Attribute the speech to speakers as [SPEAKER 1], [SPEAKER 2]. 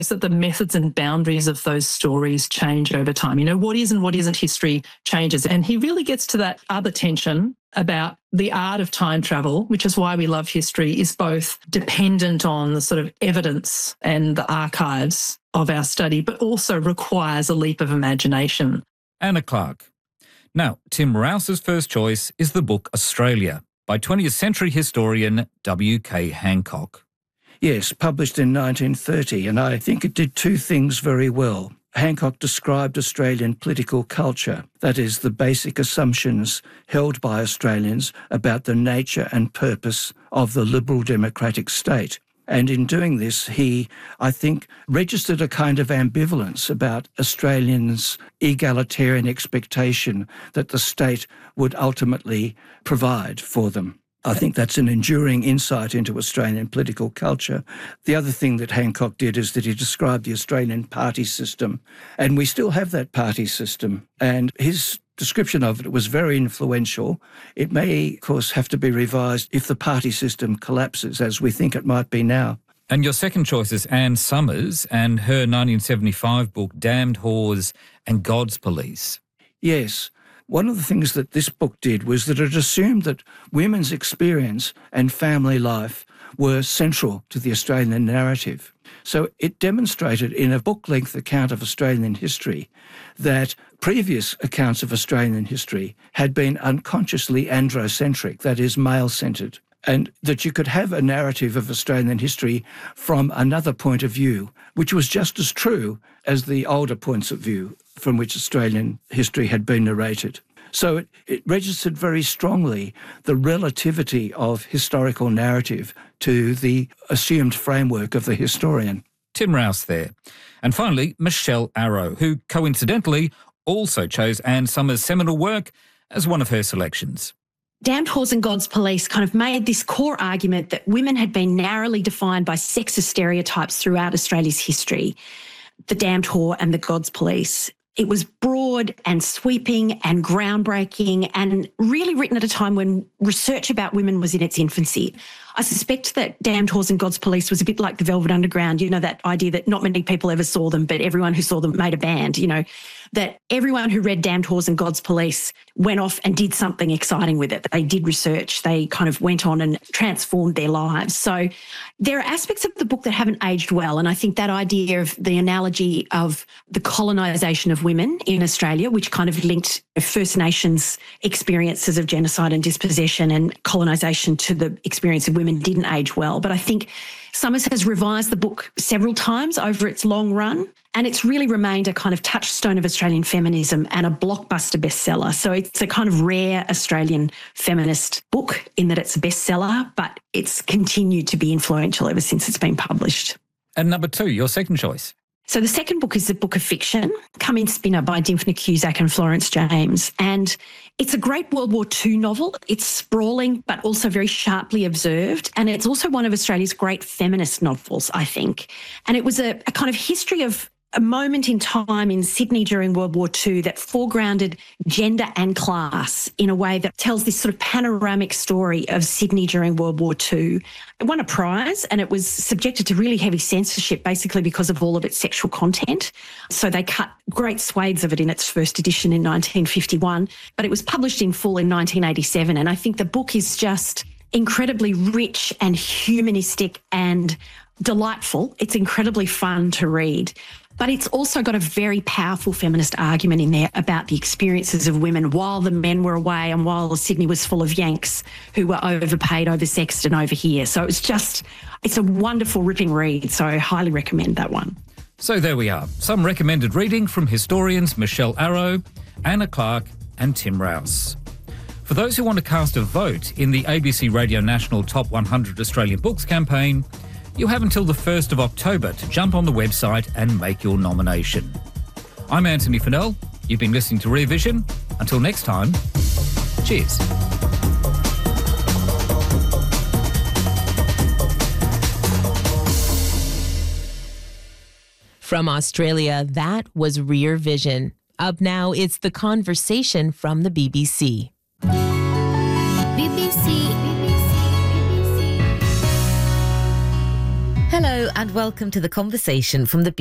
[SPEAKER 1] that the methods and boundaries of those stories change over time. What is and what isn't history changes. And he really gets to that other tension about the art of time travel, which is why we love history, is both dependent on the sort of evidence and the archives of our study, but also requires a leap of imagination.
[SPEAKER 2] Anna Clark. Now, Tim Rouse's first choice is the book Australia by 20th century historian W.K. Hancock.
[SPEAKER 3] Yes, published in 1930, and I think it did two things very well. Hancock described Australian political culture, that is, the basic assumptions held by Australians about the nature and purpose of the liberal democratic state. And in doing this, he, I think, registered a kind of ambivalence about Australians' egalitarian expectation that the state would ultimately provide for them. I think that's an enduring insight into Australian political culture. The other thing that Hancock did is that he described the Australian party system, and we still have that party system. And his description of it was very influential. It may, of course, have to be revised if the party system collapses, as we think it might be now.
[SPEAKER 2] And your second choice is Anne Summers and her 1975 book, Damned Whores and God's Police.
[SPEAKER 3] Yes. One of the things that this book did was that it assumed that women's experience and family life were central to the Australian narrative. So it demonstrated in a book-length account of Australian history that previous accounts of Australian history had been unconsciously androcentric, that is, male-centred, and that you could have a narrative of Australian history from another point of view, which was just as true as the older points of view from which Australian history had been narrated. So it registered very strongly the relativity of historical narrative to the assumed framework of the historian.
[SPEAKER 2] Tim Rouse there. And finally, Michelle Arrow, who coincidentally also chose Anne Summers' seminal work as one of her selections.
[SPEAKER 4] Damned Whores and God's Police kind of made this core argument that women had been narrowly defined by sexist stereotypes throughout Australia's history. The Damned Whore and the God's Police. It was broad and sweeping and groundbreaking and really written at a time when research about women was in its infancy. I suspect that Damned Whores and God's Police was a bit like the Velvet Underground, that idea that not many people ever saw them, but everyone who saw them made a band, that everyone who read Damned Whores and God's Police went off and did something exciting with it. They did research. They kind of went on and transformed their lives. So there are aspects of the book that haven't aged well, and I think that idea of the analogy of the colonisation of women in Australia, which kind of linked First Nations experiences of genocide and dispossession and colonisation to the experience of women, didn't age well. But I think Summers has revised the book several times over its long run, and it's really remained a kind of touchstone of Australian feminism and a blockbuster bestseller. So it's a kind of rare Australian feminist book in that it's a bestseller, but it's continued to be influential ever since it's been published.
[SPEAKER 2] And number two, your second choice.
[SPEAKER 4] So the second book is a book of fiction, Come In Spinner by Dymphna Cusack and Florence James. And it's a great World War II novel. It's sprawling, but also very sharply observed. And it's also one of Australia's great feminist novels, I think. And it was a kind of history of a moment in time in Sydney during World War II that foregrounded gender and class in a way that tells this sort of panoramic story of Sydney during World War II. It won a prize and it was subjected to really heavy censorship basically because of all of its sexual content. So they cut great swathes of it in its first edition in 1951, but it was published in full in 1987. And I think the book is just incredibly rich and humanistic and delightful. It's incredibly fun to read. But it's also got a very powerful feminist argument in there about the experiences of women while the men were away and while Sydney was full of Yanks who were overpaid, oversexed and over here. So it's a wonderful, ripping read. So I highly recommend that one.
[SPEAKER 2] So there we are. Some recommended reading from historians Michelle Arrow, Anna Clark and Tim Rouse. For those who want to cast a vote in the ABC Radio National Top 100 Australian Books campaign, you have until the 1st of October to jump on the website and make your nomination. I'm Anthony Fennell. You've been listening to Rear Vision. Until next time, cheers.
[SPEAKER 5] From Australia, that was Rear Vision. Up now, it's The Conversation from the BBC.
[SPEAKER 6] Hello, and welcome to The Conversation from the